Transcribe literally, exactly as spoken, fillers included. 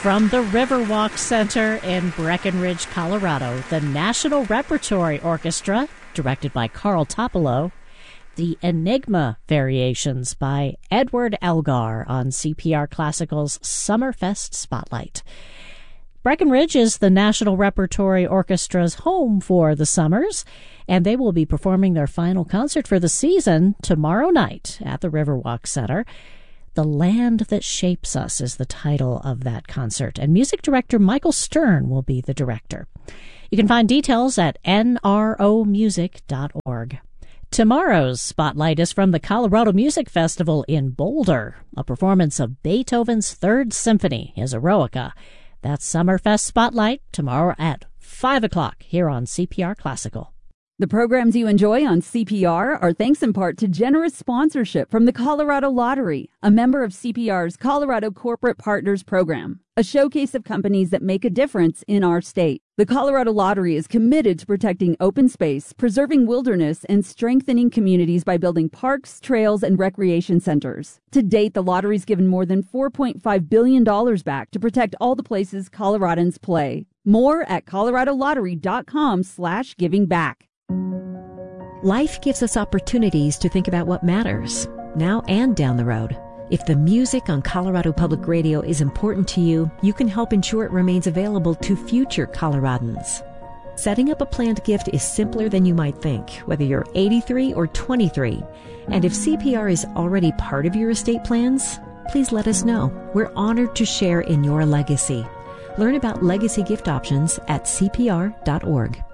From the Riverwalk Center in Breckenridge, Colorado, the National Repertory Orchestra, directed by Carl Topolo, the Enigma Variations by Edward Elgar on C P R Classical's Summerfest Spotlight. Breckenridge is the National Repertory Orchestra's home for the summers, and they will be performing their final concert for the season tomorrow night at the Riverwalk Center. The Land That Shapes Us is the title of that concert, and music director Michael Stern will be the director. You can find details at N R O music dot org. Tomorrow's Spotlight is from the Colorado Music Festival in Boulder, a performance of Beethoven's Third Symphony, his Eroica. That's Summerfest Spotlight tomorrow at five o'clock here on C P R Classical. The programs you enjoy on C P R are thanks in part to generous sponsorship from the Colorado Lottery, a member of C P R's Colorado Corporate Partners Program, a showcase of companies that make a difference in our state. The Colorado Lottery is committed to protecting open space, preserving wilderness, and strengthening communities by building parks, trails, and recreation centers. To date, the lottery's given more than four point five billion dollars back to protect all the places Coloradans play. More at colorado lottery dot com slash giving back. Life gives us opportunities to think about what matters, now and down the road. If the music on Colorado Public Radio is important to you, you can help ensure it remains available to future Coloradans. Setting up a planned gift is simpler than you might think, whether you're eighty-three or twenty-three. And if C P R is already part of your estate plans, please let us know. We're honored to share in your legacy. Learn about legacy gift options at C P R dot org.